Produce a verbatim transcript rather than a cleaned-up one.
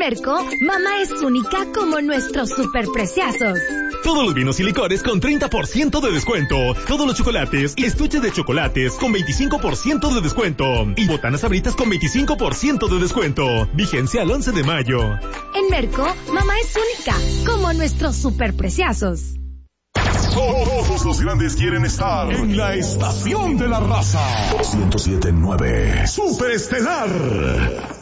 Merco, mamá es única como nuestros superpreciosos. Todos los vinos y licores con treinta por ciento de descuento. Todos los chocolates y estuches de chocolates con veinticinco por ciento de descuento. Y botanas Sabritas con veinticinco por ciento de descuento. Vigencia al once de mayo. En Merco, mamá es única como nuestros superpreciosos. Todos los grandes quieren estar en la estación de la raza. ciento siete punto nueve Superestelar.